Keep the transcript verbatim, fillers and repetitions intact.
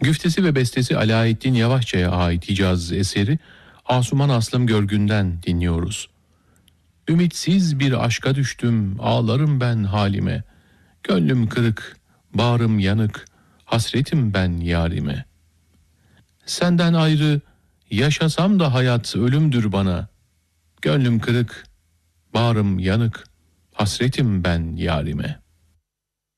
Güftesi ve bestesi Alaeddin Yavaşça'ya ait Hicaz eseri Asuman Aslım Görgün'den dinliyoruz. Ümitsiz bir aşka düştüm, ağlarım ben halime. Gönlüm kırık, bağrım yanık, hasretim ben yarime. Senden ayrı yaşasam da hayat ölümdür bana. Gönlüm kırık, bağrım yanık, hasretim ben yarime.